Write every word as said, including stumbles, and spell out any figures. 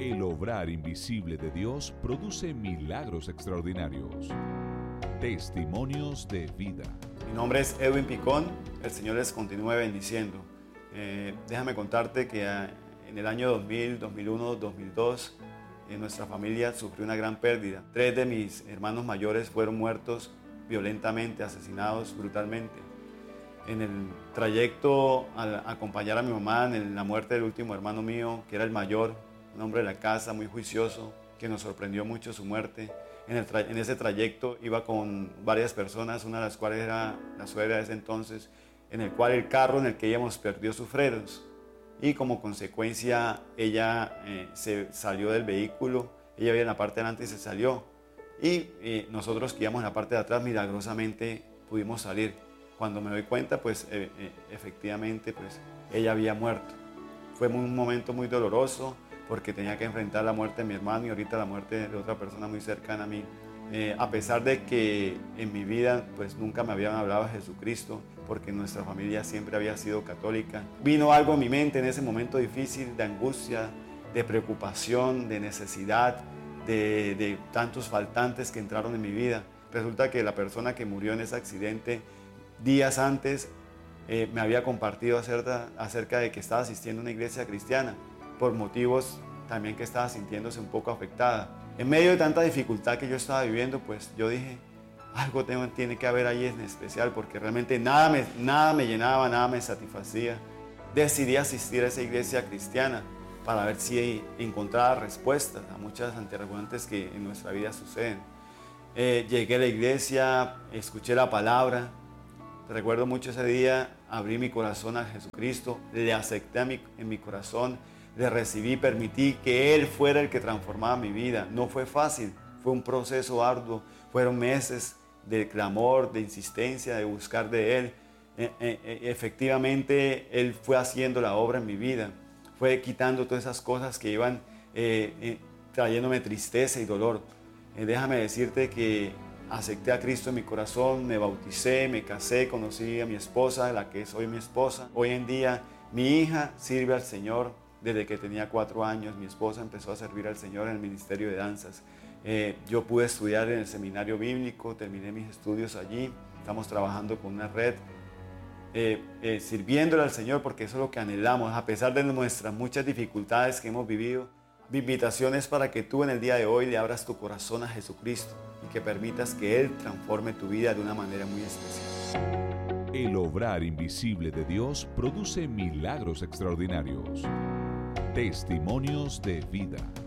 El obrar invisible de Dios produce milagros extraordinarios. Testimonios de vida. Mi nombre es Edwin Picón, el Señor les continúe bendiciendo. Eh, déjame contarte que en el año dos mil, dos mil uno, dos mil dos, eh, nuestra familia sufrió una gran pérdida. Tres de mis hermanos mayores fueron muertos violentamente, asesinados brutalmente. En el trayecto al acompañar a mi mamá en la muerte del último hermano mío, que era el mayor, un hombre de la casa, muy juicioso, que nos sorprendió mucho su muerte. En, el en ese trayecto iba con varias personas, una de las cuales era la suegra de ese entonces, en el cual el carro en el que íbamos perdió sus frenos y como consecuencia ella eh, se salió del vehículo, ella iba en la parte de adelante y se salió. Y eh, nosotros que íbamos en la parte de atrás milagrosamente pudimos salir. Cuando me doy cuenta, pues eh, eh, efectivamente pues, ella había muerto. Fue un momento muy doloroso, porque tenía que enfrentar la muerte de mi hermano y ahorita la muerte de otra persona muy cercana a mí. Eh, a pesar de que en mi vida pues nunca me habían hablado de Jesucristo, porque nuestra familia siempre había sido católica, vino algo en mi mente en ese momento difícil de angustia, de preocupación, de necesidad, de, de tantos faltantes que entraron en mi vida. Resulta que la persona que murió en ese accidente días antes eh, me había compartido acerca, acerca de que estaba asistiendo a una iglesia cristiana, por motivos también que estaba sintiéndose un poco afectada. En medio de tanta dificultad que yo estaba viviendo, pues yo dije, algo tengo, tiene que haber ahí en especial, porque realmente nada me, nada me llenaba, nada me satisfacía. Decidí asistir a esa iglesia cristiana para ver si encontraba respuestas a muchas interrogantes que en nuestra vida suceden. Eh, llegué a la iglesia, escuché la palabra. Recuerdo mucho ese día, abrí mi corazón a Jesucristo, le acepté a mi, en mi corazón, le recibí, permití que Él fuera el que transformaba mi vida. No fue fácil, fue un proceso arduo, fueron meses de clamor, de insistencia, de buscar de Él. E- e- efectivamente, Él fue haciendo la obra en mi vida, fue quitando todas esas cosas que iban eh, eh, trayéndome tristeza y dolor. Eh, déjame decirte que acepté a Cristo en mi corazón, me bauticé, me casé, conocí a mi esposa, la que es hoy mi esposa. Hoy en día mi hija sirve al Señor. Desde que tenía cuatro años, mi esposa empezó a servir al Señor en el Ministerio de Danzas. Eh, yo pude estudiar en el seminario bíblico, terminé mis estudios allí. Estamos trabajando con una red, eh, eh, sirviéndole al Señor, porque eso es lo que anhelamos, a pesar de nuestras muchas dificultades que hemos vivido. Mi invitación es para que tú en el día de hoy le abras tu corazón a Jesucristo y que permitas que Él transforme tu vida de una manera muy especial. El obrar invisible de Dios produce milagros extraordinarios. Testimonios de vida.